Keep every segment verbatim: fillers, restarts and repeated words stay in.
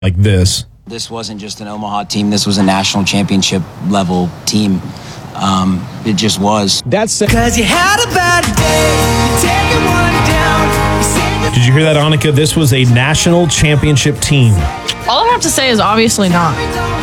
like this. This wasn't just an Omaha team. This was a national championship level team. Um, it just was. That's because you had a bad day. You take it one down. Did you hear that, Annika? This was a national championship team. All I have to say is obviously not.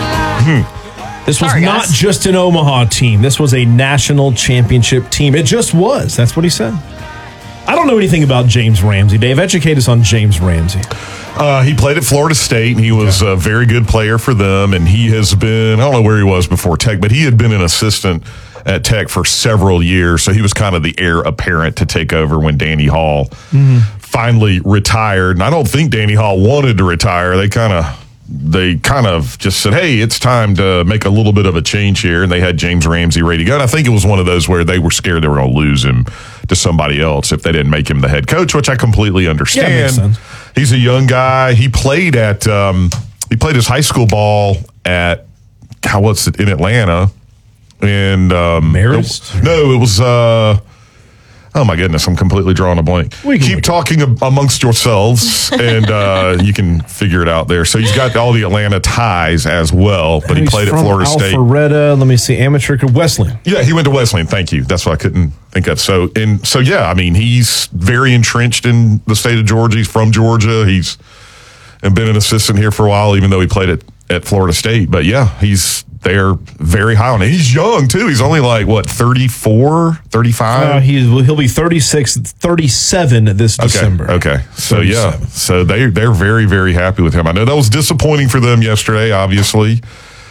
Hmm. This was Sorry, not guys. just an Omaha team. This was a national championship team. It just was. That's what he said. I don't know anything about James Ramsey. Dave, educate us on James Ramsey. Uh, he played at Florida State, and he was a very good player for them, and he has been, I don't know where he was before Tech, but he had been an assistant at Tech for several years, so he was kind of the heir apparent to take over when Danny Hall mm-hmm. finally retired. And I don't think Danny Hall wanted to retire. They kind of they kind of just said, hey, it's time to make a little bit of a change here, and they had James Ramsey ready to go. And I think it was one of those where they were scared they were going to lose him to somebody else if they didn't make him the head coach, which I completely understand. Yeah, makes sense. He's a young guy. He played at um, he played his high school ball at how was it in Atlanta, and um, Marist? It, no, it was. Uh, oh my goodness, I'm completely drawing a blank. We Keep talking ab- amongst yourselves, and uh, you can figure it out there. So he's got all the Atlanta ties as well, but he He's played at from Florida State. Alpharetta. Let me see, amateur Wesleyan. Yeah, he went to Wesleyan. Thank you. That's what I couldn't think of. So, and so, yeah, I mean, he's very entrenched in the state of Georgia. He's from Georgia. He's and been an assistant here for a while, even though he played at, at Florida State. But yeah, he's they're very high on him. He's young too. He's only like what thirty-four, thirty-five. Uh, he's, he'll be thirty-six, thirty-seven this Okay, December. Okay. So yeah, so they they're very very happy with him. I know that was disappointing for them yesterday, obviously.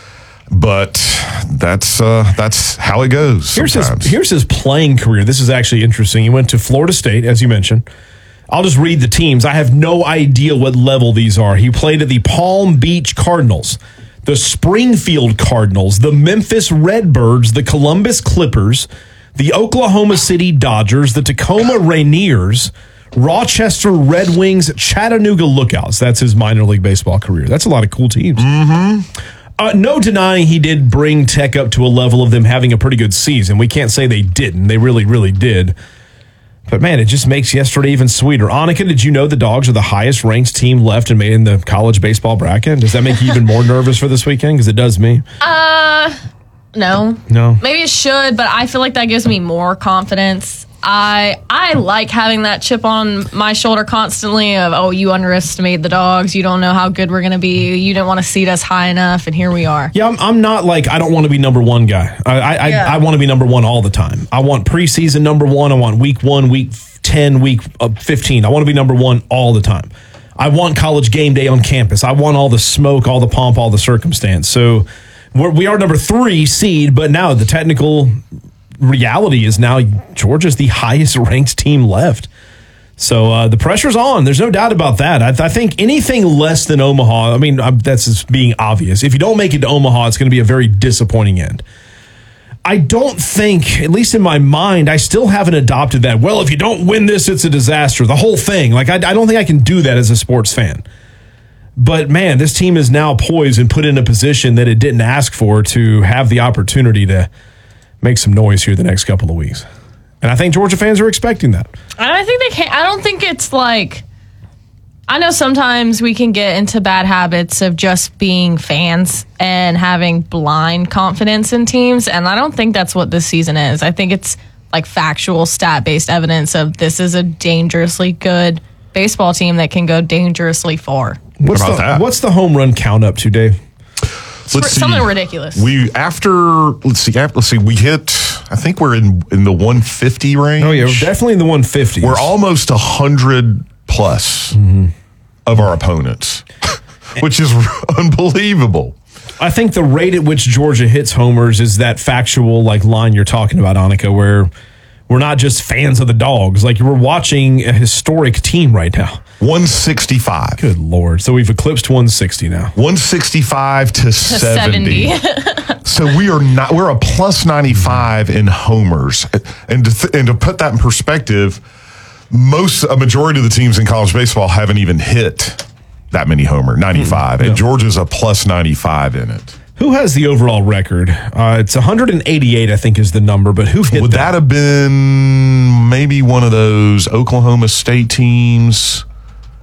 But that's uh, that's how it goes. Here's his, sometimes. here's his playing career. This is actually interesting. He went to Florida State, as you mentioned. I'll just read the teams. I have no idea what level these are. He played at the Palm Beach Cardinals, the Springfield Cardinals, the Memphis Redbirds, the Columbus Clippers, the Oklahoma City Dodgers, the Tacoma Rainiers, Rochester Red Wings, Chattanooga Lookouts. That's his minor league baseball career. That's a lot of cool teams. Mm-hmm. Uh, no denying he did bring Tech up to a level of them having a pretty good season. We can't say they didn't. They really, really did. But, man, it just makes yesterday even sweeter. Annika, did you know the Dogs are the highest-ranked team left and made in the college baseball bracket? Does that make you even more nervous for this weekend? Because it does me. Uh, no. No. Maybe it should, but I feel like that gives me more confidence. I I like having that chip on my shoulder constantly of, oh, you underestimated the Dogs. You don't know how good we're going to be. You didn't want to seed us high enough, and here we are. Yeah, I'm, I'm not like, I don't want to be number one guy. I I, Yeah. I I want to be number one all the time. I want preseason number one. I want week one, week ten, week uh, fifteen. I want to be number one all the time. I want college game day on campus. I want all the smoke, all the pomp, all the circumstance. So we're, we are number three seed, but now the technical reality is now Georgia's the highest ranked team left. So uh, the pressure's on. There's no doubt about that. I, th- I think anything less than Omaha, I mean, I'm, that's just being obvious. If you don't make it to Omaha, it's going to be a very disappointing end. I don't think, at least in my mind, I still haven't adopted that, well, if you don't win this, it's a disaster. The whole thing. Like, I, I don't think I can do that as a sports fan. But, man, this team is now poised and put in a position that it didn't ask for to have the opportunity to make some noise here the next couple of weeks. And I think Georgia fans are expecting that. I think they can't. I don't think it's like, I know sometimes we can get into bad habits of just being fans and having blind confidence in teams. And I don't think that's what this season is. I think it's like factual stat-based evidence of this is a dangerously good baseball team that can go dangerously far. What's What about the, that? What's the home run count up to, Dave? Let's see. Something ridiculous. We after let's see after, let's see we hit I think we're in in the one fifty range. Oh, yeah, we're definitely in the one fifties. We're almost one hundred plus Mm-hmm. of our opponents, which is unbelievable. I think the rate at which Georgia hits homers is that factual like line you're talking about, Annika, where we're not just fans of the Dogs. Like, we're watching a historic team right now. one sixty-five. Good Lord. So we've eclipsed one sixty now. one sixty-five to, seventy. seventy. So we are not, we're a plus ninety-five in homers. And to, th- and to put that in perspective, most, a majority of the teams in college baseball haven't even hit that many homer, ninety-five. Mm, and Georgia's a plus ninety-five in it. Who has the overall record? Uh, it's one eighty-eight, I think, is the number, but who hit Would that? that have been maybe one of those Oklahoma State teams?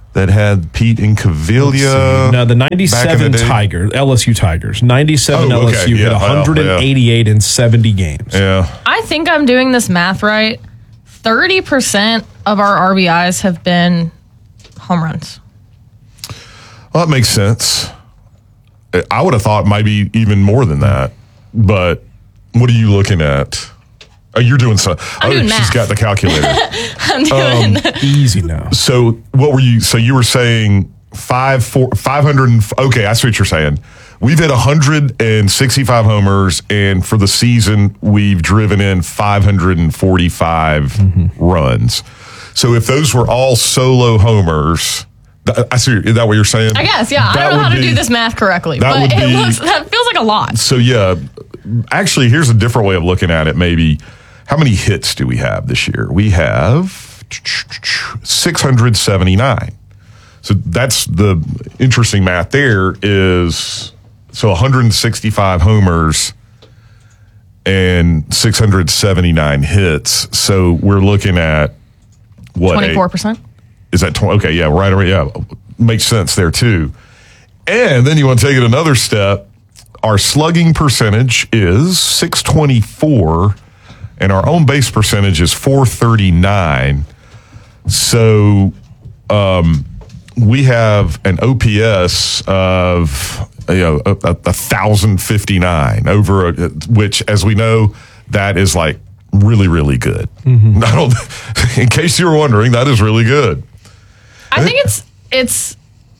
that had Pete and Cavilla. No, the back in ninety-seven the day? Tigers, L S U Tigers. ninety-seven Oh, okay. L S U Yeah, hit well, one hundred eighty-eight in seventy games. Yeah. I think I'm doing this math right. thirty percent of our R B Is have been home runs. Well, that makes sense. I would have thought maybe even more than that. But what are you looking at? Oh, you're doing some. I'm oh, doing she's math. got the calculator. I'm doing Easy now. So what were you? So you were saying five, four, five hundred. And, okay, I see what you're saying. We've hit one hundred sixty-five homers, and for the season, we've driven in five hundred forty-five mm-hmm. runs. So if those were all solo homers, th- I see. Is that what you're saying? I guess, yeah. That I don't know how would to be- do this math correctly, that but would it be- looks that feels like a lot. So yeah, actually, here's a different way of looking at it. Maybe how many hits do we have this year? We have six hundred seventy-nine. So that's the interesting math. There is so one hundred sixty-five homers and six hundred seventy-nine hits. So we're looking at what? twenty-four percent. Is that twenty? Okay, yeah, right. right yeah, makes sense there too. And then you want to take it another step. Our slugging percentage is six twenty-four, and our own base percentage is four thirty-nine. So um, we have an O P S of you know a, a, a thousand fifty-nine over, a, which, as we know, that is like really, really good. Mm-hmm. I don't, in case you were wondering, that is really good. I think it's it's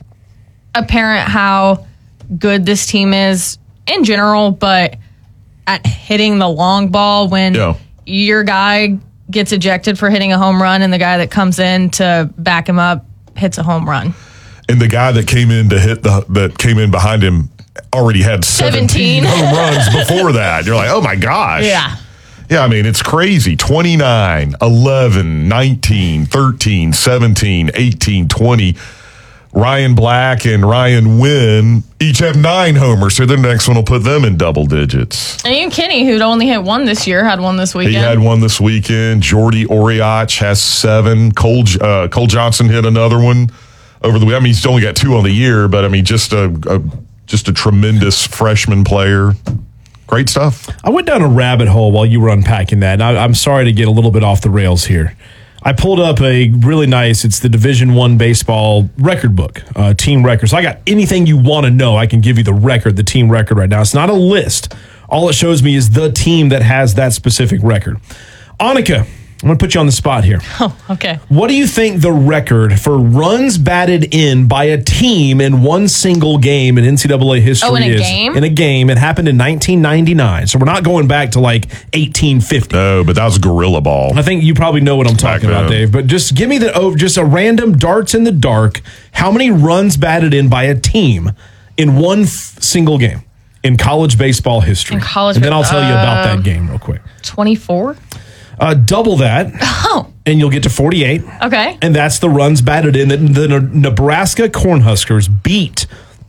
apparent how good this team is in general, but at hitting the long ball when Yeah. your guy gets ejected for hitting a home run and the guy that comes in to back him up hits a home run. And the guy that came in to hit the that came in behind him already had seventeen, seventeen. home runs before that. You're like, oh my gosh. Yeah. Yeah, I mean, it's crazy. twenty-nine, eleven, nineteen, thirteen, seventeen, eighteen, twenty. Ryan Black and Ryan Wynn each have nine homers, so the next one will put them in double digits. And even Kenny, who'd only hit one this year, had one this weekend. He had one this weekend. Jordy Oriach has seven. Cole, uh, Cole Johnson hit another one over the week. I mean, he's only got two on the year, but I mean, just a, a just a tremendous freshman player. Great stuff. I went down a rabbit hole while you were unpacking that, and I, I'm sorry to get a little bit off the rails here. I pulled up a really nice, it's the Division One baseball record book, uh, team records. So I got anything you want to know, I can give you the record, the team record right now. It's not a list. All it shows me is the team that has that specific record. Annika, I'm going to put you on the spot here. Oh, okay. What do you think the record for runs batted in by a team in one single game in N C double A history Oh, in a is? game? In a game. It happened in nineteen ninety-nine. So we're not going back to like eighteen fifty. No, but that was gorilla ball. I think you probably know what I'm talking Back about, then. Dave. But just give me the oh, just a random darts in the dark. How many runs batted in by a team in one f- single game in college baseball history? In college and then I'll tell you about uh, that game real quick. twenty-four? Uh, double that, Oh, and you'll get to forty-eight. okay. And that's the runs batted in. The, the Nebraska Cornhuskers beat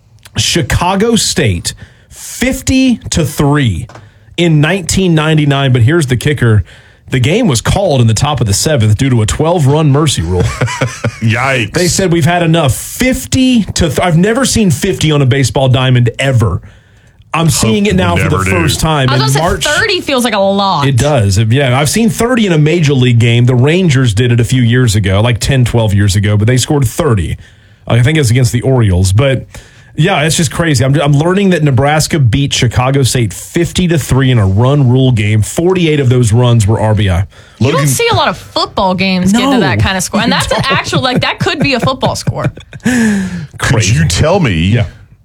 Chicago State fifty to three in nineteen ninety-nine. But here's the kicker. The game was called in the top of the seventh due to a twelve-run mercy rule. Yikes. They said we've had enough. fifty to th- I've never seen fifty on a baseball diamond ever. I'm seeing it now we for the never do. first time. I in was going to March. say thirty feels like a lot. It does. Yeah, I've seen thirty in a major league game. The Rangers did it a few years ago, like ten, twelve years ago, but they scored thirty. I think it was against the Orioles. But yeah, it's just crazy. I'm, I'm learning that Nebraska beat Chicago State fifty to three in a run rule game. forty-eight of those runs were R B I. You Logan- don't see a lot of football games get No, to that kind of score. And you that's an don't. actual, like, that could be a football score. Could Crazy. you tell me Yeah.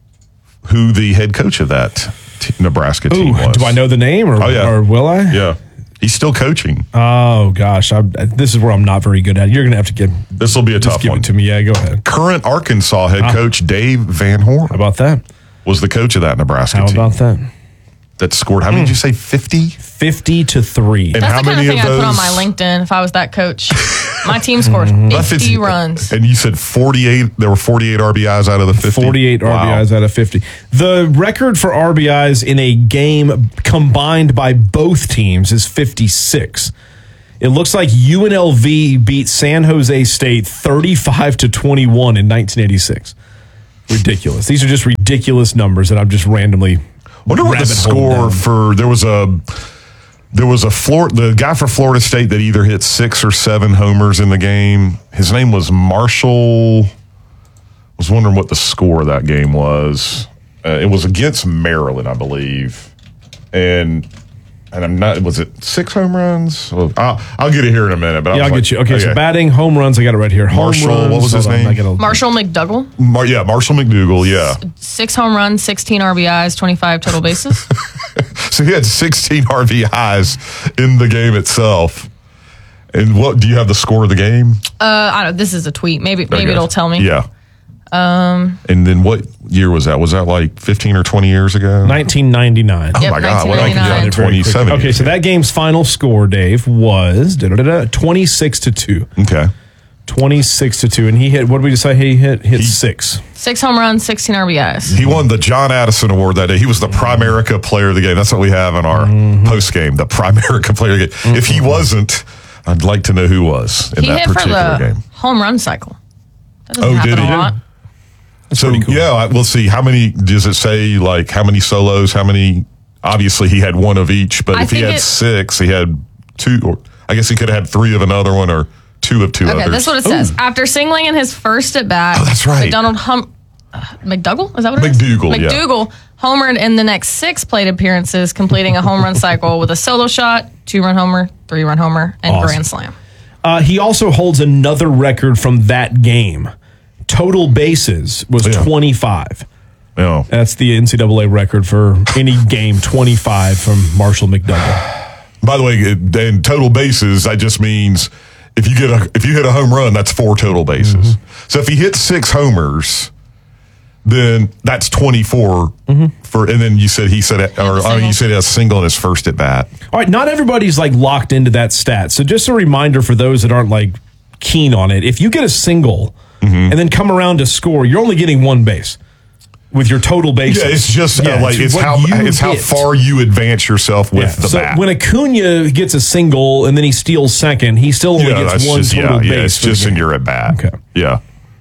who the head coach of that t- Nebraska team Ooh, was? do I know the name or, Oh, yeah. or will I? Yeah. He's still coaching. Oh, gosh. I, this is where I'm not very good at. You're going to have to give, This will be a just tough give one. it to me. Yeah, go ahead. Current Arkansas head coach Dave Van Horn How about that? was the coach of that Nebraska How team about that? that scored. How many did you say? fifty? fifty to three. And That's how the kind of many thing of I'd put on those- my LinkedIn if I was that coach. My team scored That fits- fifty runs. And you said forty-eight. There were forty-eight R B Is out of the fifty. forty-eight Wow. R B Is out of fifty. The record for R B Is in a game combined by both teams is fifty-six. It looks like U N L V beat San Jose State thirty-five to twenty-one in nineteen eighty-six. Ridiculous. These are just ridiculous numbers that I'm just randomly. Wonder what the score for there was a there was a Florida the guy for Florida State that either hit six or seven homers in the game. His name was Marshall. I was wondering what the score of that game was. Uh, it was against Maryland, I believe, and. And I'm not, was it six home runs? Well, I'll, I'll get it here in a minute. But yeah, I'll like, get you. Okay, okay, so batting, home runs, I got it right here. Home Marshall, runs, what was his name? On, Marshall McDougall. Mar- yeah, Marshall McDougall, yeah. Six home runs, sixteen R B Is, twenty-five total bases. So he had sixteen R B Is in the game itself. And what, do you have the score of the game? Uh, I don't. This is a tweet. Maybe maybe Okay. it'll tell me. Yeah. Um. And then what year was that? Was that like fifteen or twenty years ago? nineteen ninety-nine. Oh Yep, my God. What nineteen ninety-nine. yeah, twenty-seven. Okay, so that game's final score, Dave, was da-da-da-da, twenty-six to two. Okay. twenty-six to two. And he hit, what did we decide he hit? Hit He- six. Six home runs, sixteen R B Is. He won the John Addison Award that day. He was the Primerica Player of the Game. That's what we have in our Mm-hmm. post game, the Primerica Player of the Game. Mm-hmm. If he wasn't, I'd like to know who was in He that hit for particular the game. home run cycle. That doesn't Oh, happen did he? a lot. So pretty cool. yeah, I- we'll see. How many does it say? Like how many solos? How many? Obviously, he had one of each. But I if he think had it- six, he had two. Or I guess he could have had three of another one, or two of two Okay, others. that's what it says. After singling in his first at bat, Oh, that's right. McDonald hum, uh, McDougall, is that what it is? McDougall, yeah. McDougall homered in the next six plate appearances, completing a home run cycle with a solo shot, two run homer, three run homer, and Awesome. grand slam. Uh, he also holds another record from that game. Total bases was Yeah. twenty-five. Yeah. That's the N C double A record for any game, twenty-five from Marshall McDougall. By the way, it- in total bases, that just means if you get a if you hit a home run, that's four total bases. Mm-hmm. So if he hits six homers, then that's twenty-four Mm-hmm. for. And then you said he said, or I mean, you said he has a single in his first at bat. All right, not everybody's like locked into that stat. So just a reminder for those that aren't like keen on it. If you get a single and then come around to score, you're only getting one base with your total bases. Yeah, it's just uh, Yeah, like it's what how you it's how hit. far you advance yourself with Yeah. the So bat. when Acuna gets a single and then he steals second, he still only yeah, gets that's one just, total yeah, base. yeah, it's for the just in game. your at bat. Okay. Yeah.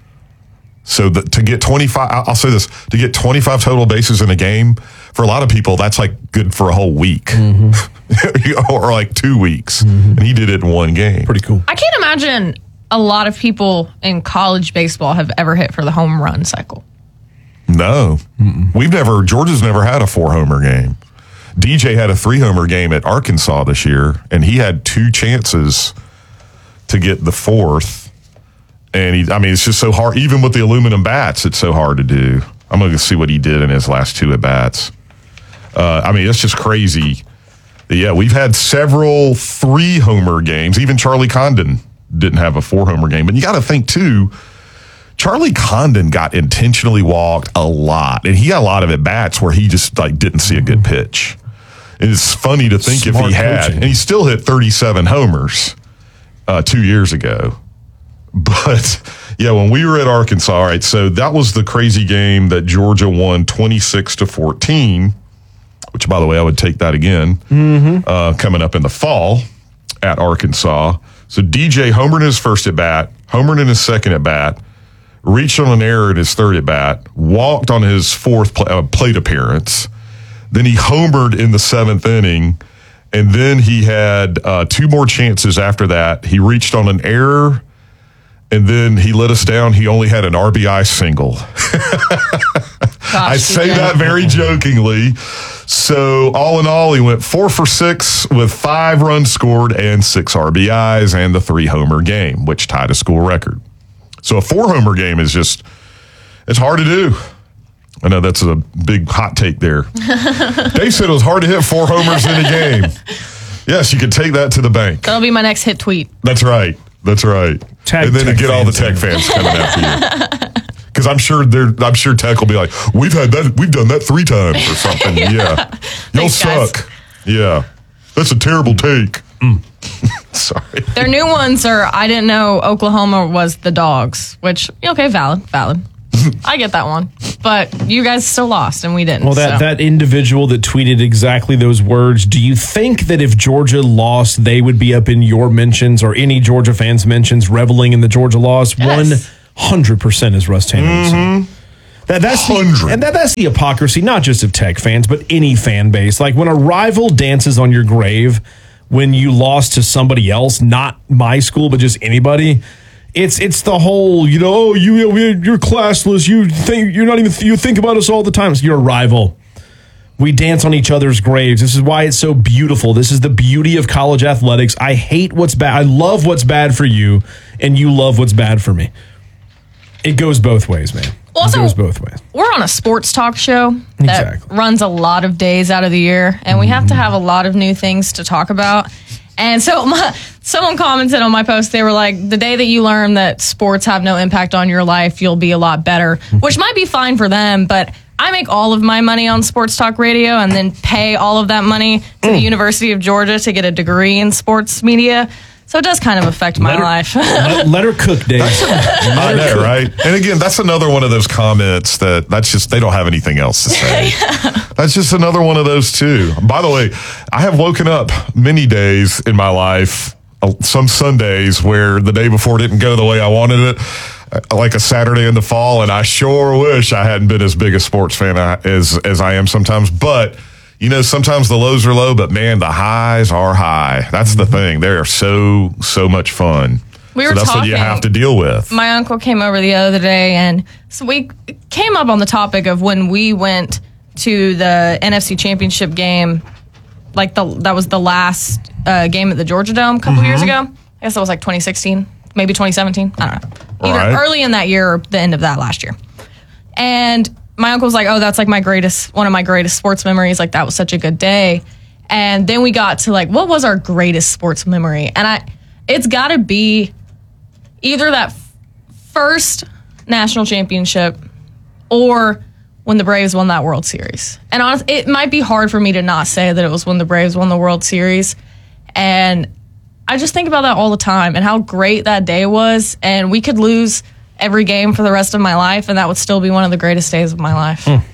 So the, to get twenty-five, I'll I'll say this: to get twenty-five total bases in a game, for a lot of people, that's like good for a whole week, Mm-hmm. or like two weeks. And he did it in one game. Pretty cool. I can't imagine a lot of people in college baseball have ever hit for the home run cycle. No, we've never. Georgia's never had a four homer game. D J had a three homer game at Arkansas this year, and he had two chances to get the fourth. And he, I mean, it's just so hard. Even with the aluminum bats, it's so hard to do. I'm going to see what he did in his last two at bats. Uh, I mean, it's just crazy. Yeah, we've had several three homer games. Even Charlie Condon didn't have a four homer game. But you got to think too. Charlie Condon got intentionally walked a lot, and he got a lot of at bats where he just like didn't see a good pitch. And it's funny to think Smart if he had, coaching. and he still hit thirty-seven homers uh, two years ago. But yeah, when we were at Arkansas, all right, so that was the crazy game that Georgia won twenty-six to fourteen, which by the way, I would take that again, mm-hmm. uh, coming up in the fall at Arkansas. So D J homered in his first at bat, homered in his second at bat, reached on an error in his third at bat, walked on his fourth pla- uh, plate appearance. Then he homered in the seventh inning, and then he had uh, two more chances after that. He reached on an error, and then he let us down. He only had an R B I single. Gosh, I say D J. that very jokingly. So all in all, he went four for six with five runs scored and six R B Is and the three homer game, which tied a school record. So a four homer game is just, it's hard to do. I know that's a big hot take there. Dave said it was hard to hit four homers in a game. Yes, you can take that to the bank. That'll be my next hit tweet. That's right. That's right. Tag and then to Tech get all the fans Tech in. fans coming after you. Because I'm sure they're, I'm sure Tech will be like, we've had that, we've done that three times or something. yeah, yeah. You'll Thanks, guys. suck. Yeah, that's a terrible take. Sorry. Their new ones are, I didn't know Oklahoma was the Dogs, which, okay, valid, valid. I get that one. But you guys still lost, and we didn't. Well, that, so. that individual that tweeted exactly those words, do you think that if Georgia lost, they would be up in your mentions or any Georgia fans' mentions reveling in the Georgia loss? Yes. one hundred percent is Russ Tanner. Mm-hmm. That, that's the, Hundred. and that, that's the hypocrisy, not just of Tech fans, but any fan base. Like when a rival dances on your grave when you lost to somebody else, not my school, but just anybody. It's it's the whole, you know, oh, you, you're classless. You think you're not even, you think about us all the time. You're a rival. We dance on each other's graves. This is why it's so beautiful. This is the beauty of college athletics. I hate what's bad. I love what's bad for you, and you love what's bad for me. It goes both ways, man. Also, it goes both ways. We're on a sports talk show that Exactly. runs a lot of days out of the year, and we have to have a lot of new things to talk about. And so my, someone commented on my post, they were like, the day that you learn that sports have no impact on your life, you'll be a lot better, which might be fine for them, but I make all of my money on sports talk radio and then pay all of that money to Mm. the University of Georgia to get a degree in sports media. So it does kind of affect my Let her- life. let, let her cook, Dave. I know, right? And again, that's another one of those comments that that's just, they don't have anything else to say. That's just another one of those too. By the way, I have woken up many days in my life, uh, some Sundays where the day before didn't go the way I wanted it, uh, like a Saturday in the fall. And I sure wish I hadn't been as big a sports fan I- as, as I am sometimes. But you know, sometimes the lows are low, but man, the highs are high. That's the thing. They are so, so much fun. We so were that's what you talking- have to deal with. My uncle came over the other day, and so we came up on the topic of when we went to the N F C Championship game, like the that was the last uh, game at the Georgia Dome a couple Mm-hmm. years ago. I guess that was like twenty sixteen, maybe twenty seventeen. I don't know. Either Right. early in that year or the end of that last year. And my uncle was like, "Oh, that's like my greatest, one of my greatest sports memories. Like that was such a good day." And then we got to like, what was our greatest sports memory? And I, it's got to be either that f- first national championship or when the Braves won that World Series. And honestly, it might be hard for me to not say that it was when the Braves won the World Series. And I just think about that all the time and how great that day was. And we could lose every game for the rest of my life, and that would still be one of the greatest days of my life. Hmm.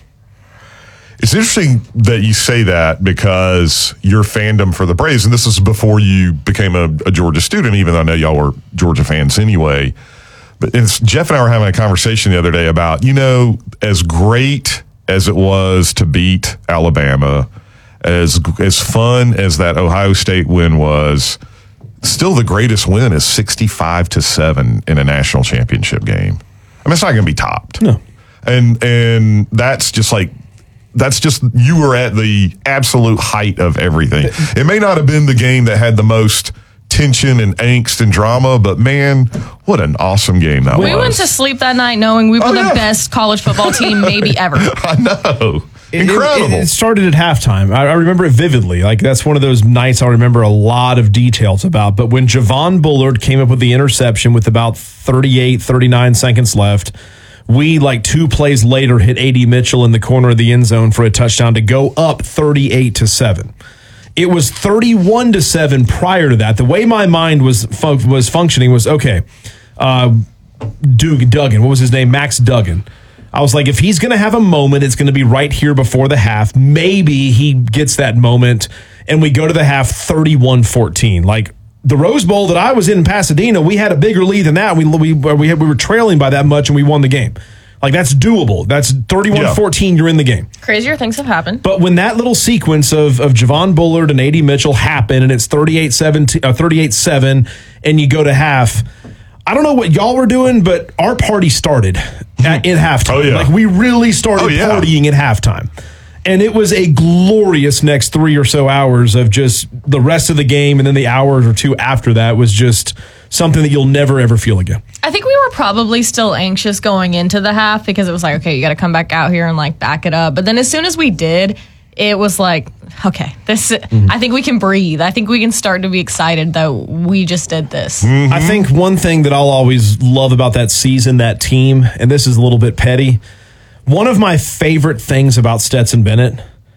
It's interesting that you say that because your fandom for the Braves, and this is before you became a, a Georgia student, even though I know y'all were Georgia fans anyway. But it's, Jeff and I were having a conversation the other day about, you know, as great as it was to beat Alabama, as as fun as that Ohio State win was, still the greatest win is sixty-five to seven in a national championship game. I mean, it's not going to be topped. No. And and that's just like, that's just, you were at the absolute height of everything. It may not have been the game that had the most tension and angst and drama, but man, what an awesome game that was. We went to sleep that night knowing we were Oh, the yeah. best college football team maybe ever. I know. It- Incredible. It, it started at halftime. I, I remember it vividly. Like that's one of those nights I remember a lot of details about. But when Javon Bullard came up with the interception with about thirty-eight, thirty-nine seconds left, we, like two plays later, hit A D Mitchell in the corner of the end zone for a touchdown to go up thirty-eight to seven. It was thirty-one to seven prior to that. The way my mind was fun- was functioning was, okay, uh, Duke Duggan, what was his name? Max Duggan. I was like, if he's going to have a moment, it's going to be right here before the half. Maybe he gets that moment, and we go to the half thirty-one fourteen. Like, the Rose Bowl that I was in in Pasadena, we had a bigger lead than that. We we we, had, we were trailing by that much, and we won the game. Like, that's doable. That's thirty-one fourteen, you're in the game. Crazier things have happened. But when that little sequence of, of Javon Bullard and A D Mitchell happen, and it's thirty-eight seven, uh, thirty-eight seven, and you go to half, I don't know what y'all were doing, but our party started at, in halftime. Oh, yeah. Like, we really started Oh, yeah. partying at halftime. And it was a glorious next three or so hours of just the rest of the game, and then the hour or two after that was just something that you'll never, ever feel again. I think we were probably still anxious going into the half because it was like, okay, you got to come back out here and like back it up. But then as soon as we did, it was like, okay, this. I think we can breathe. I think we can start to be excited that we just did this. Mm-hmm. I think one thing that I'll always love about that season, that team, and this is a little bit petty, one of my favorite things about Stetson Bennett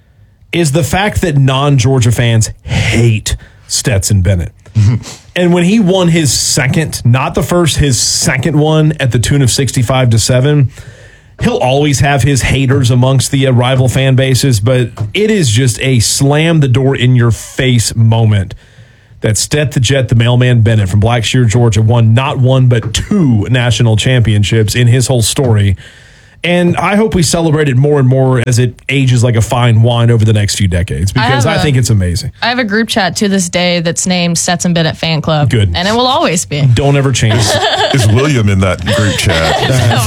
is the fact that non-Georgia fans hate Stetson Bennett. And when he won his second, not the first, his second one at the tune of sixty-five to seven, he'll always have his haters amongst the uh, rival fan bases, but it is just a slam the door in your face moment that Stet the Jet, the mailman Bennett from Blackshear, Georgia, won not one but two national championships in his whole story. And I hope we celebrate it more and more as it ages like a fine wine over the next few decades, because I, I a, think it's amazing. I have a group chat to this day that's named Stetson Bennett Fan Club. Good. And it will always be. Don't ever change it. Is William in that group chat?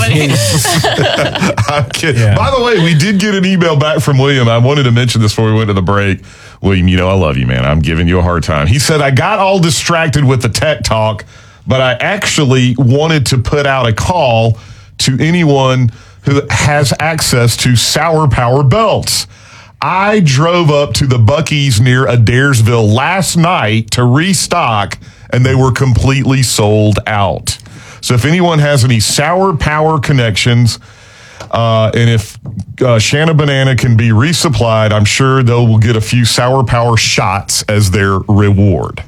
I'm kidding. Yeah. By the way, we did get an email back from William. I wanted to mention this before we went to the break. William, you know I love you, man. I'm giving you a hard time. He said, I got all distracted with the tech talk, but I actually wanted to put out a call to anyone who has access to Sour Power belts. I drove up to the Buc-ee's near Adairsville last night to restock, and they were completely sold out. So if anyone has any Sour Power connections, uh, and if uh, Shanna Banana can be resupplied, I'm sure they will get a few Sour Power shots as their reward.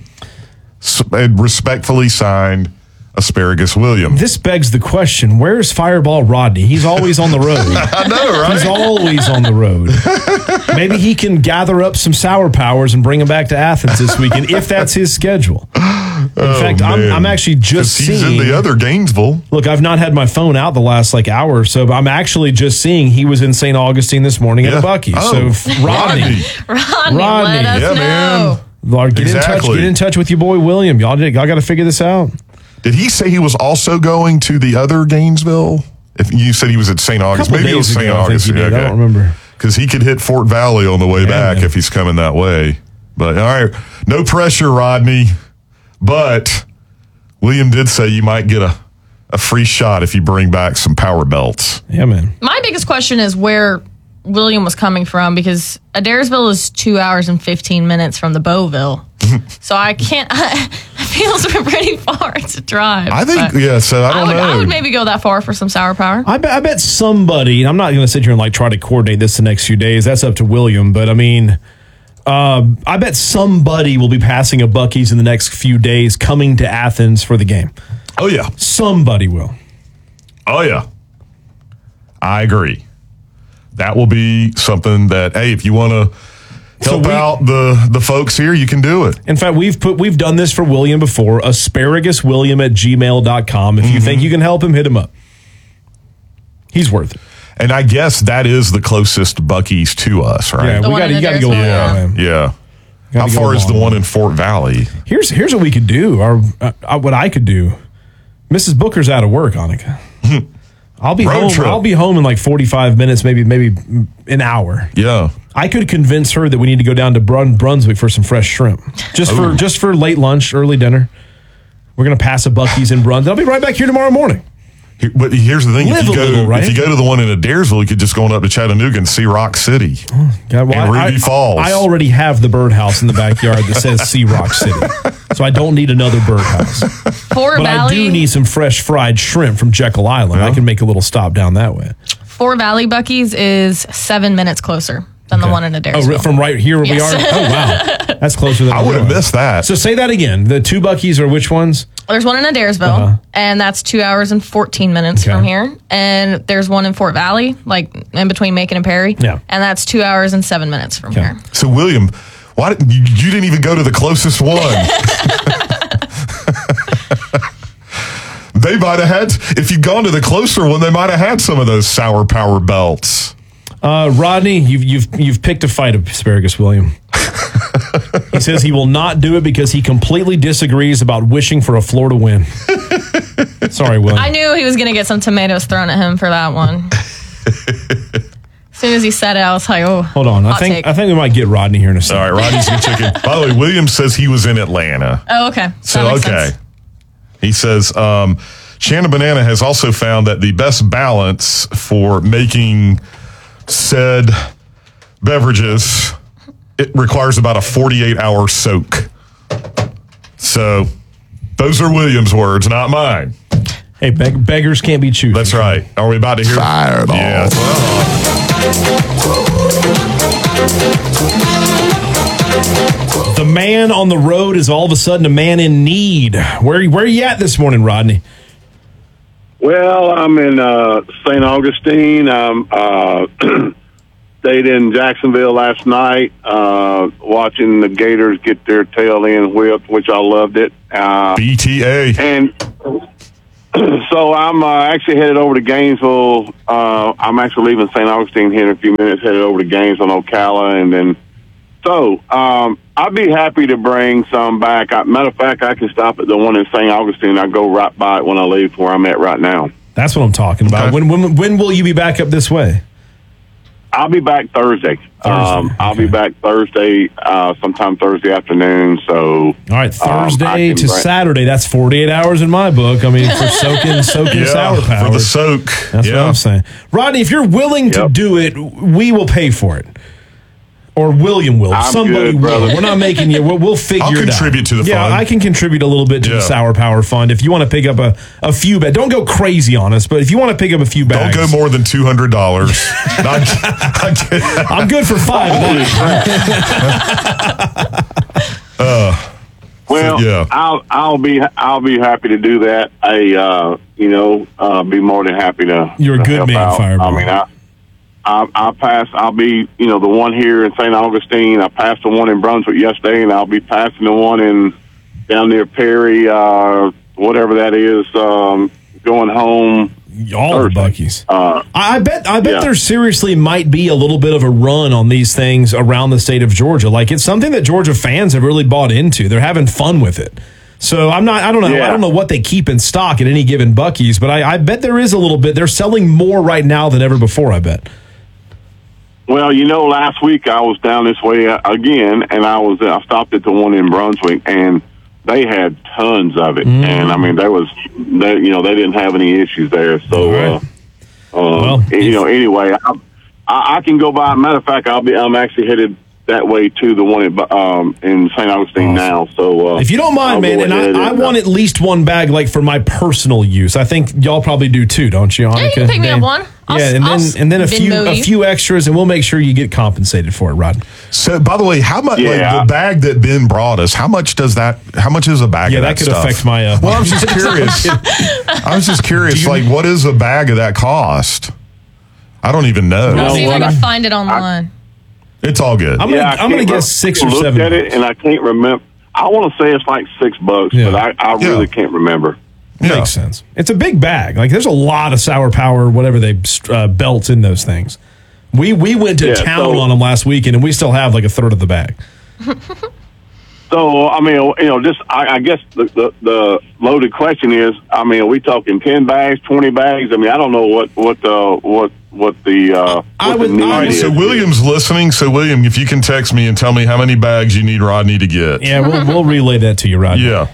So, and respectfully signed, Asparagus William. This begs the question, where's Fireball Rodney? He's always on the road. I know, right? He's always on the road. Maybe he can gather up some Sour Powers and bring them back to Athens this weekend, if that's his schedule. In Oh, fact, I'm, man. I'm actually just 'Cause he's seeing... in the other Gainesville. Look, I've not had my phone out the last like hour or so, but I'm actually just seeing he was in Saint Augustine this morning Yeah. at a Buc-ee's. Oh, So, f- Rodney, Rodney, Rodney. let us Yeah, know. man. Lord, get in touch. Exactly. Get in touch with your boy William. Y'all, did- y'all got to figure this out. Did he say he was also going to the other Gainesville? If you said he was at Saint Augustine, Couple maybe it was days Saint ago, I think Augustine. he did. I don't remember. Because he could hit Fort Valley on the way Yeah, back man. if he's coming that way. But all right, no pressure, Rodney. But William did say you might get a, a free shot if you bring back some power belts. Yeah, man. My biggest question is where William was coming from, because Adairsville is two hours and fifteen minutes from the Beauville. So I can't, it feels pretty far to drive. I think, but yeah, so I don't I would, know. I would maybe go that far for some Sour Power. I bet, I bet somebody, and I'm not going to sit here and like try to coordinate this the next few days. That's up to William. But I mean, uh, I bet somebody will be passing a Buc-ee's in the next few days coming to Athens for the game. oh, yeah. Somebody will. Oh, yeah. I agree. That will be something that, hey, if you want to So help we- out the, the folks here, you can do it. In fact, we've put we've done this for William before. asparagus william at gmail dot com. If you think you can help him, hit him up. He's worth it. And I guess that is the closest Buc-ee's to us, right? Yeah, The we one got in you got to go. Adairsville, Yeah. long, man. Yeah. How Gotta go far is the long. one in Fort Valley? Here's here's what we could do, or uh, what I could do. Missus Booker's out of work, Annika. I'll be Road home. trip. I'll be home in like forty-five minutes, maybe maybe an hour. Yeah. I could convince her that we need to go down to Brun- Brunswick for some fresh shrimp, just for Ooh. just for late lunch, early dinner. We're gonna pass a Buc-ee's in Bruns. I'll be right back here tomorrow morning. Here- But here's the thing: Live if you a go, little, right? if you go to the one in Adairsville, you could just go on up to Chattanooga and see Rock City. God, well, And I, Ruby I- Falls. I already have the birdhouse in the backyard that says Sea Rock City, so I don't need another birdhouse. Fort But Valley, I do need some fresh fried shrimp from Jekyll Island. I Yeah. can make a little stop down that way. Fort Valley Buc-ee's is seven minutes closer than the one in Adairsville. Oh, ri- from right here where Yes. we are? Oh, wow. That's closer than I would have realized. missed that. So say that again. The two Buc-ee's are which ones? There's one in Adairsville, Uh-huh. and that's two hours and fourteen minutes Okay. from here. And there's one in Fort Valley, like in between Macon and Perry. Yeah. And that's two hours and seven minutes from Okay. here. So, William, why did, you, you didn't even go to the closest one? They might have had, if you'd gone to the closer one, they might have had some of those Sour Power belts. Uh, Rodney, you've you've you've picked a fight, Asparagus William. He says he will not do it because he completely disagrees about wishing for a Florida win. Sorry, William. I knew he was going to get some tomatoes thrown at him for that one. As soon as he said it, I was like, oh. Hold on. I hot think take. I think we might get Rodney here in a All second. right, Rodney's the chicken. By the way, William says he was in Atlanta. Oh, okay. So, That makes okay. sense. He says, um, Shanna Banana has also found that the best balance for making said beverages, it requires about a forty-eight hour soak. So those are William's words, not mine. Hey, beg- beggars can't be choosers. That's right. Are we about to hear? Fireball. Yeah. The man on the road is all of a sudden a man in need. Where where are you at this morning, Rodney? Well, I'm in uh, Saint Augustine. I'm uh, stayed in Jacksonville last night, uh, watching the Gators get their tail end whipped, which I loved it. Uh, B T A. And so I'm uh, actually headed over to Gainesville. Uh, I'm actually leaving Saint Augustine here in a few minutes, headed over to Gainesville, Ocala, and then so um, I'd be happy to bring some back. I, matter of fact, I can stop at the one in Saint Augustine. I go right by it when I leave where I'm at right now. That's what I'm talking about. Okay. When, when when will you be back up this way? I'll be back Thursday. Thursday, Um, I'll okay. be back Thursday, uh, sometime Thursday afternoon. So, All right, Thursday um, I can to bring- Saturday. That's forty-eight hours in my book. I mean, for soaking soaking Yeah, sour power. for the soak. That's yeah. what I'm saying. Rodney, if you're willing to Yep. do it, we will pay for it. Or William will. I'm Somebody good, will. brother. We're not making you. We'll, we'll figure I'll it out. contribute to the yeah, fund. I can contribute a little bit to Yeah. the Sour Power Fund. If you want to pick up a, a few bags, don't go crazy on us, but if you want to pick up a few Don't bags. go more than two hundred dollars. I'm I'm good for five of that. Well, Yeah. I'll I'll be I'll be happy to do that. I uh, you know uh, be more than happy to. You're a to good help man, out. Fireball. I mean, I I I'll pass. I'll be you know the one here in Saint Augustine. I passed the one in Brunswick yesterday, and I'll be passing the one in down near Perry, uh, whatever that is, um, going home. All the Thursday. Buckies. Uh, I bet. I bet yeah. there seriously might be a little bit of a run on these things around the state of Georgia. Like it's something that Georgia fans have really bought into. They're having fun with it. So I'm not. I don't know. I Yeah. don't know what they keep in stock at any given Bucky's, but I, I bet there is a little bit. They're selling more right now than ever before. I bet. Well, you know, last week I was down this way uh, again, and I was I stopped at the one in Brunswick, and they had tons of it, Mm. and I mean, there was, they, you know, they didn't have any issues there. So, All right. uh, uh, Well, you know, anyway, I, I, I can go by. Matter of fact, I'll be I'm actually headed that way to the one in, um, in Saint Augustine now. So, uh, If you don't mind, I'll man, go and ahead I, I and, want uh, at least one bag, like for my personal use. I think y'all probably do too, don't you? Annika? Yeah, you can pick me up Dan? one. I'll yeah, s- and I'll then s- and then a few Venmo a you. few extras, and we'll make sure you get compensated for it, Rod. So, by the way, how much? Yeah. Like the bag that Ben brought us. How much does that? How much is a bag? Yeah, of that that, could stuff? affect my. Uh, Well, I was just curious. I was just curious. Like, what is a bag of that cost? I don't even know. I'll see if I what? can find it online. It's all good. I'm gonna, yeah, I I'm gonna can't guess remember. six or Looked seven. at it, and I can't remember. I want to say it's like six bucks, Yeah. but I, I Yeah. really can't remember. Yeah. Makes sense. It's a big bag. Like there's a lot of Sour Power, whatever they uh, belts in those things. We we went to Yeah, town so- on them last weekend, and we still have like a third of the bag. So, I mean, you know, just I, I guess the, the the loaded question is, I mean, are we talking ten bags, twenty bags? I mean, I don't know what what the what what the uh, I what would- the need I All right, is. so William's listening. So, William, if you can text me and tell me how many bags you need Rodney to get. Yeah, we'll, we'll relay that to you, Rod. Yeah.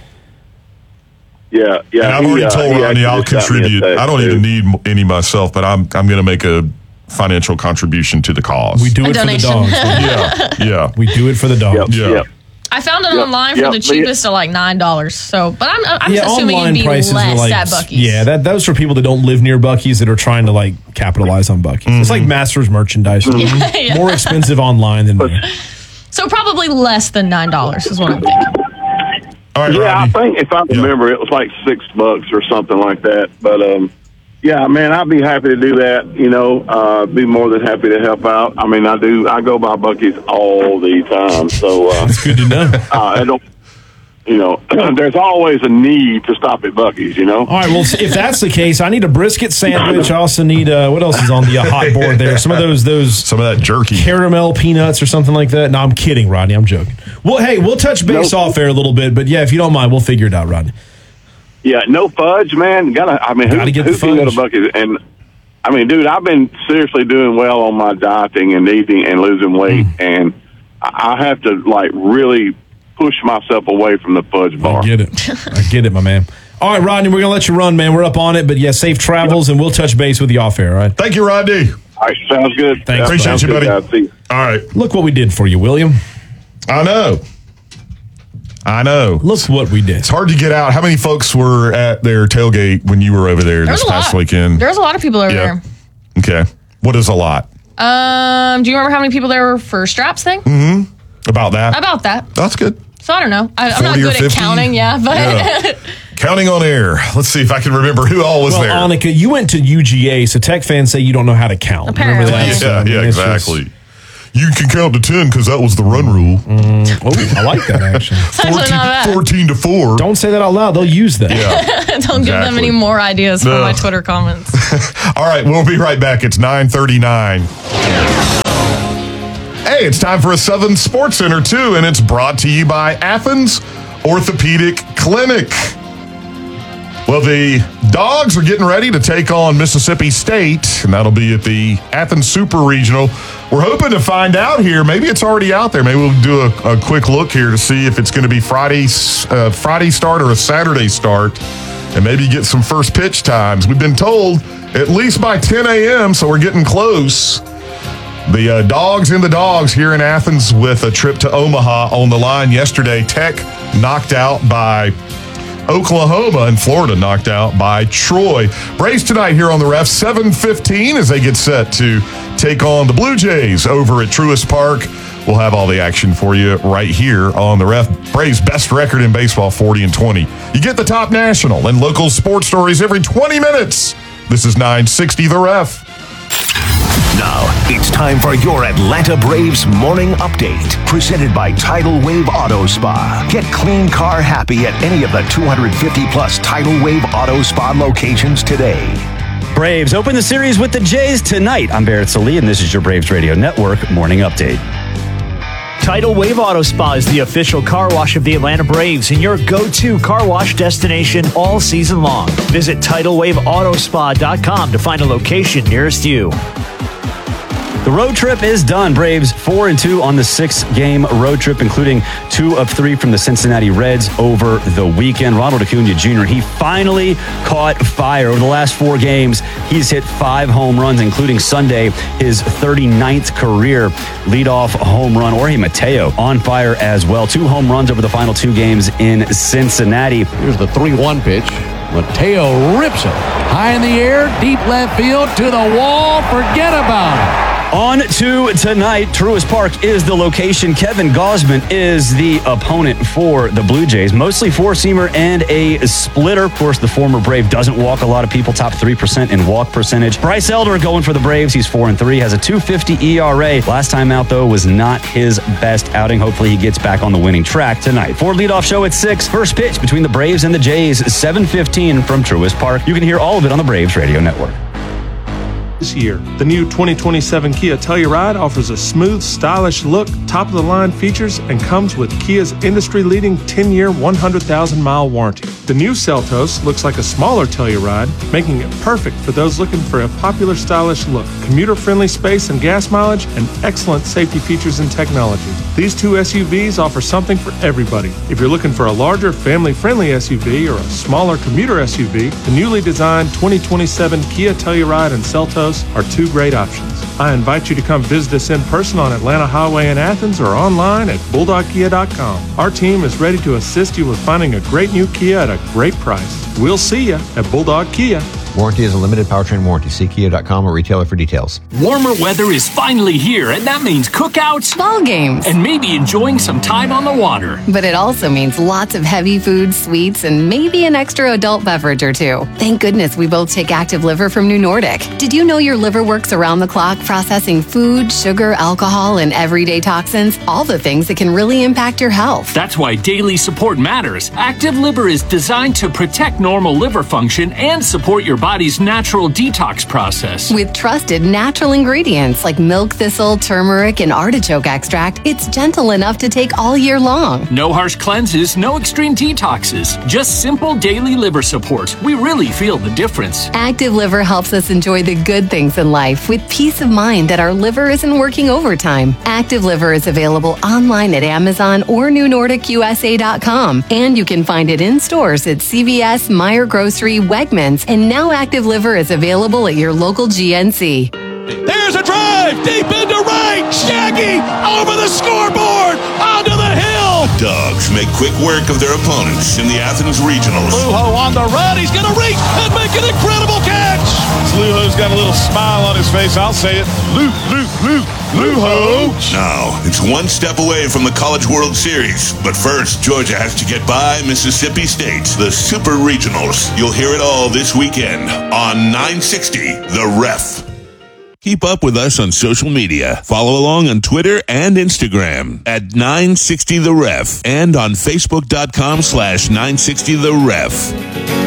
Yeah, yeah. And I've he, already uh, told he Rodney actually I'll just got me a contribute. text, I don't too. even need m- any myself, but I'm I'm going to make a financial contribution to the cause. We do A it for the donation. dogs. man. Yeah. Yeah. We do it for the dogs. Yep, Yeah. yep. I found it Yep, online for yep, the but yeah- cheapest at like nine dollars. So, but I'm I'm Yeah, just assuming online it'd be prices less are like at Buc-ee's. yeah, that those for people that don't live near Buc-ee's that are trying to like capitalize on Buc-ee's. It's like Masters merchandise, Yeah. more expensive online than there. So probably less than nine dollars is what I'm thinking. All right, Yeah, I Rodney. think if I remember, it was like six bucks or something like that. But um, yeah, man, I'd be happy to do that. You know, uh, be more than happy to help out. I mean, I do. I go by Buc-ee's all the time, so uh, It's good to know. uh, I don't. You know, there's always a need to stop at Buc-ee's. You know. All right, well, if that's the case, I need a brisket sandwich. I also need uh, what else is on the uh, hot board there? Some of those those Some of that jerky. caramel peanuts or something like that. No, I'm kidding, Rodney. I'm joking. Well, hey, we'll touch base Nope. off air a little bit, but yeah, if you don't mind, we'll figure it out, Rodney. Yeah, no fudge, man. Gotta. I mean, who, Gotta get who the can go to fudge. Buc-ee's? And I mean, dude, I've been seriously doing well on my dieting and eating and losing weight, Mm. and I I have to like really push myself away from the fudge bar. I get it. I get it, my man. All right, Rodney, we're going to let you run, man. We're up on it, but yeah, safe travels, and we'll touch base with you off air, all right? Thank you, Rodney. All right, sounds good. Thanks, Yeah, Appreciate sounds you, good, buddy. guys. See you. All right. Look what we did for you, William. I know. I know. Look what we did. It's hard to get out. How many folks were at their tailgate when you were over there There's this a past lot. weekend? There's a lot of people over Yeah. Okay. What is a lot? there. Um, do you remember how many people there were for straps thing? About that? About that. That's good. So I don't know. I, I'm not forty or good at fifty? counting. Yeah, but Yeah. Counting on air. Let's see if I can remember who all was Well, there. Annika, you went to U G A, so Tech fans say you don't know how to count. Apparently. Remember that? yeah, So, I mean, yeah, it's just- exactly. You can count to ten because that was the run rule. oh, I like that, actually. Actually not bad. fourteen to four. Don't say that out loud. They'll use that. Yeah. Don't give them Exactly. any more ideas for No. my Twitter comments. All right, we'll be right back. It's nine thirty-nine. Hey, it's time for a Southern Sports Center, too, and it's brought to you by Athens Orthopedic Clinic. Well, the Dogs are getting ready to take on Mississippi State, and that'll be at the Athens Super Regional. We're hoping to find out here. Maybe it's already out there. Maybe we'll do a, a quick look here to see if it's going to be Friday, uh, Friday start or a Saturday start, and maybe get some first pitch times. We've been told at least by ten a.m., so we're getting close. The uh, Dogs in the Dogs here in Athens with a trip to Omaha on the line yesterday. Tech knocked out by Oklahoma, and Florida knocked out by Troy. Braves tonight here on the Ref, seven fifteen as they get set to take on the Blue Jays over at Truist Park. We'll have all the action for you right here on the Ref. Braves' best record in baseball, forty and twenty. You get the top national and local sports stories every twenty minutes. This is nine sixty The Ref. Now, it's time for your Atlanta Braves morning update. Presented by Tidal Wave Auto Spa. Get clean car happy at any of the two hundred fifty plus Tidal Wave Auto Spa locations today. Braves open the series with the Jays tonight. I'm Barrett Salee, and this is your Braves Radio Network morning update. Tidal Wave Auto Spa is the official car wash of the Atlanta Braves and your go-to car wash destination all season long. Visit tidal wave auto spa dot com to find a location nearest you. The road trip is done. Braves four and two on the six-game road trip, including two of three from the Cincinnati Reds over the weekend. Ronald Acuna Junior, he finally caught fire. Over the last four games, he's hit five home runs, including Sunday, his thirty-ninth career leadoff home run. Jorge Mateo on fire as well. Two home runs over the final two games in Cincinnati. Here's the three one pitch. Mateo rips it high in the air, deep left field, to the wall. Forget about it. On to tonight, Truist Park is the location. Kevin Gausman is the opponent for the Blue Jays. Mostly four-seamer and a splitter. Of course, the former Brave doesn't walk a lot of people, top three percent in walk percentage. Bryce Elder going for the Braves. He's four and three, has a two fifty E R A. Last time out, though, was not his best outing. Hopefully, he gets back on the winning track tonight. Ford leadoff show at six. First pitch between the Braves and the Jays, seven fifteen from Truist Park. You can hear all of it on the Braves Radio Network. This year, the new twenty twenty-seven Kia Telluride offers a smooth, stylish look, top-of-the-line features, and comes with Kia's industry-leading ten-year, one hundred thousand mile warranty. The new Seltos looks like a smaller Telluride, making it perfect for those looking for a popular, stylish look, commuter-friendly space and gas mileage, and excellent safety features and technology. These two S U Vs offer something for everybody. If you're looking for a larger, family-friendly S U V or a smaller commuter S U V, the newly designed twenty twenty-seven Kia Telluride and Seltos are two great options. I invite you to come visit us in person on Atlanta Highway in Athens or online at bulldog kia dot com. Our team is ready to assist you with finding a great new Kia at a great price. We'll see you at Bulldog Kia. Warranty is a limited powertrain warranty. See kia dot com or retailer for details. Warmer weather is finally here, and that means cookouts, ball games, and maybe enjoying some time on the water. But it also means lots of heavy food, sweets, and maybe an extra adult beverage or two. Thank goodness we both take Active Liver from New Nordic. Did you know your liver works around the clock processing food, sugar, alcohol, and everyday toxins? All the things that can really impact your health. That's why daily support matters. Active Liver is designed to protect normal liver function and support your body's natural detox process. With trusted natural ingredients like milk thistle, turmeric, and artichoke extract, it's gentle enough to take all year long. No harsh cleanses, no extreme detoxes, just simple daily liver support. We really feel the difference. Active Liver helps us enjoy the good things in life with peace of mind that our liver isn't working overtime. Active Liver is available online at Amazon or new nordic u s a dot com, and you can find it in stores at C V S, Meijer Grocery, Wegmans, and now Active Liver is available at your local G N C. There's a drive deep into right. Shaggy over the scoreboard onto the hill. Dogs make quick work of their opponents in the Athens Regionals. Lujo on the run. He's going to reach and make an incredible catch. It's Lujo's Luho's got a little smile on his face. I'll say it. Luke, Luke, Luke, Luho. Now, it's one step away from the College World Series. But first, Georgia has to get by Mississippi State, the Super Regionals. You'll hear it all this weekend on nine sixty The Ref. Keep up with us on social media. Follow along on Twitter and Instagram at nine sixty The Ref and on Facebook.com slash 960 The Ref.